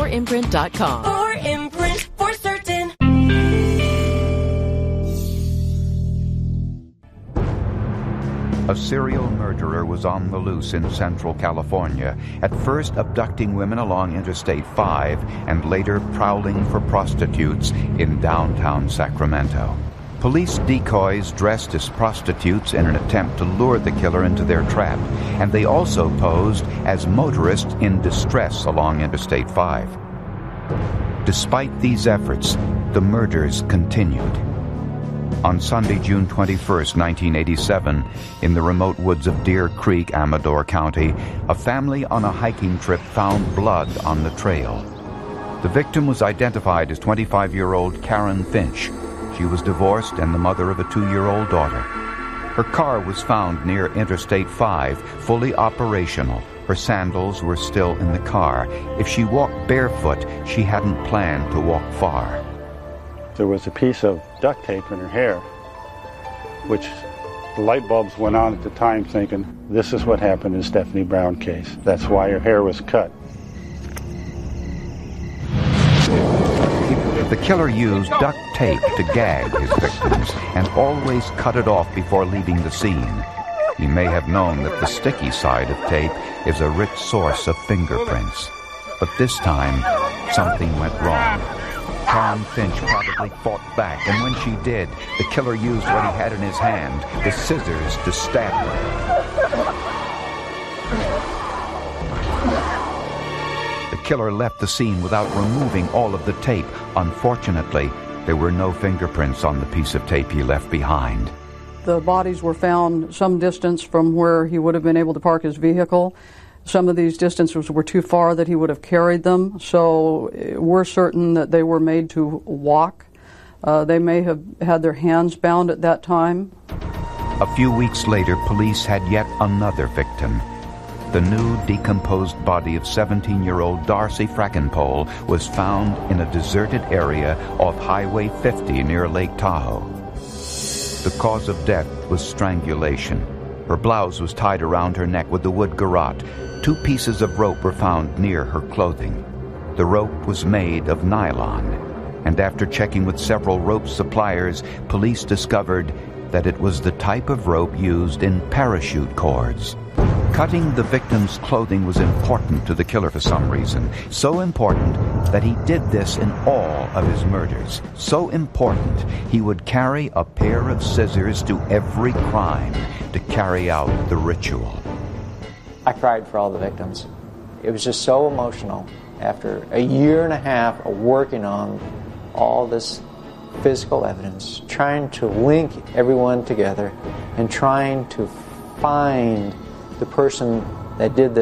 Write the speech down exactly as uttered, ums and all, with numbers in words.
for imprint dot com. For Imprint, for certain. A serial murderer was on the loose in Central California, at first abducting women along Interstate five and later prowling for prostitutes in downtown Sacramento. Police decoys dressed as prostitutes in an attempt to lure the killer into their trap, and they also posed as motorists in distress along Interstate five. Despite these efforts, the murders continued. On Sunday, June twenty-first, nineteen eighty-seven, in the remote woods of Deer Creek, Amador County, a family on a hiking trip found blood on the trail. The victim was identified as twenty-five-year-old Karen Finch. She was divorced and the mother of a two-year-old daughter. Her car was found near Interstate five, fully operational. Her sandals were still in the car. If she walked barefoot, she hadn't planned to walk far. There was a piece of duct tape in her hair, which the light bulbs went on at the time thinking, this is what happened in Stephanie Brown case. That's why her hair was cut. The killer used duct tape to gag his victims and always cut it off before leaving the scene. He may have known that the sticky side of tape is a rich source of fingerprints. But this time, something went wrong. Karen Finch probably fought back, and when she did, the killer used what he had in his hand, the scissors, to stab her. The killer left the scene without removing all of the tape. Unfortunately, there were no fingerprints on the piece of tape he left behind. The bodies were found some distance from where he would have been able to park his vehicle. Some of these distances were too far that he would have carried them, so we're certain that they were made to walk. Uh, they may have had their hands bound at that time. A few weeks later, police had yet another victim. The new decomposed body of seventeen-year-old Darcy Frackenpole was found in a deserted area off Highway fifty near Lake Tahoe. The cause of death was strangulation. Her blouse was tied around her neck with a wood garrote. Two pieces of rope were found near her clothing. The rope was made of nylon, and after checking with several rope suppliers, police discovered that it was the type of rope used in parachute cords. Cutting the victim's clothing was important to the killer for some reason. So important that he did this in all of his murders. So important, he would carry a pair of scissors to every crime to carry out the ritual. I cried for all the victims. It was just so emotional. After a year and a half of working on all this physical evidence, trying to link everyone together and trying to find the person that did this.